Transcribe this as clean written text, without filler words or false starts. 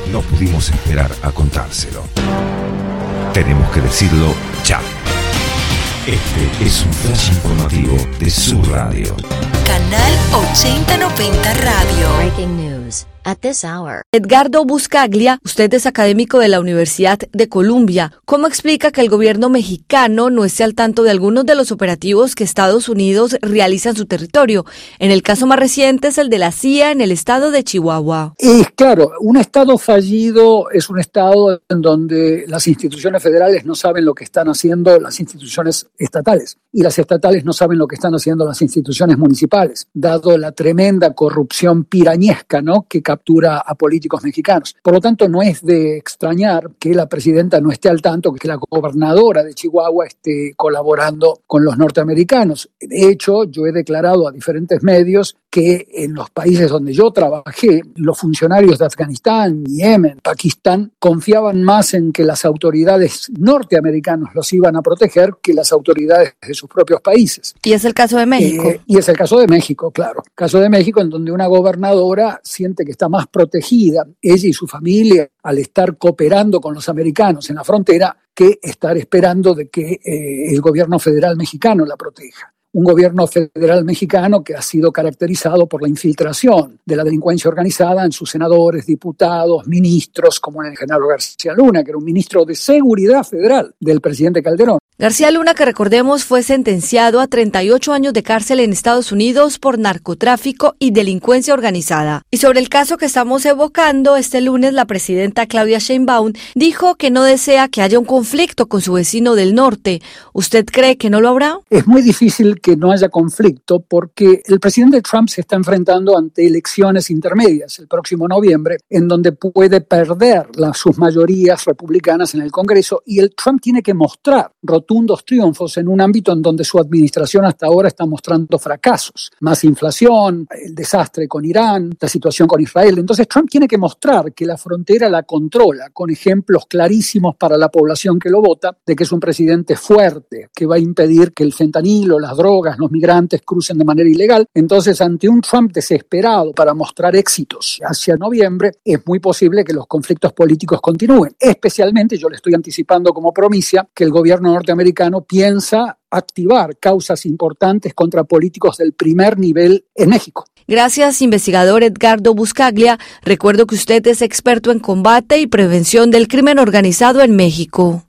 No pudimos esperar a contárselo. Tenemos que decirlo ya. Este es un flash informativo de Sur Radio. Canal 8090 Radio. Breaking news at this hour. Edgardo Buscaglia, usted es académico de la Universidad de Columbia. ¿Cómo explica que el gobierno mexicano no esté al tanto de algunos de los operativos que Estados Unidos realiza en su territorio? En el caso más reciente es el de la CIA en el estado de Chihuahua. Claro, un estado fallido es un estado en donde las instituciones federales no saben lo que están haciendo las instituciones estatales y las estatales no saben lo que están haciendo las instituciones municipales, dado la tremenda corrupción pirañesca, ¿no?, que captura a políticos mexicanos. Por lo tanto, no es de extrañar que la presidenta no esté al tanto, que la gobernadora de Chihuahua esté colaborando con los norteamericanos. De hecho, yo he declarado a diferentes medios que en los países donde yo trabajé, los funcionarios de Afganistán, Yemen, Pakistán, confiaban más en que las autoridades norteamericanas los iban a proteger que las autoridades de sus propios países. ¿Y es el caso de México? Y es el caso de México, claro. Caso de México en donde una gobernadora siente que está más protegida, ella y su familia, al estar cooperando con los americanos en la frontera, que estar esperando de que el gobierno federal mexicano la proteja. Un gobierno federal mexicano que ha sido caracterizado por la infiltración de la delincuencia organizada en sus senadores, diputados, ministros, como en el general García Luna, que era un ministro de Seguridad Federal del presidente Calderón. García Luna, que recordemos fue sentenciado a 38 años de cárcel en Estados Unidos por narcotráfico y delincuencia organizada. Y sobre el caso que estamos evocando, este lunes la presidenta Claudia Sheinbaum dijo que no desea que haya un conflicto con su vecino del norte. ¿Usted cree que no lo habrá? Es muy difícil que no haya conflicto porque el presidente Trump se está enfrentando ante elecciones intermedias el próximo noviembre, en donde puede perder sus mayorías republicanas en el Congreso, y el Trump tiene que mostrar rotundos triunfos en un ámbito en donde su administración hasta ahora está mostrando fracasos. Más inflación, el desastre con Irán, la situación con Israel. Entonces Trump tiene que mostrar que la frontera la controla, con ejemplos clarísimos para la población que lo vota, de que es un presidente fuerte, que va a impedir que el fentanilo, las drogas, los migrantes crucen de manera ilegal. Entonces, ante un Trump desesperado para mostrar éxitos hacia noviembre, es muy posible que los conflictos políticos continúen. Especialmente, yo le estoy anticipando como primicia, que el gobierno norteamericano piensa activar causas importantes contra políticos del primer nivel en México. Gracias, investigador Edgardo Buscaglia. Recuerdo que usted es experto en combate y prevención del crimen organizado en México.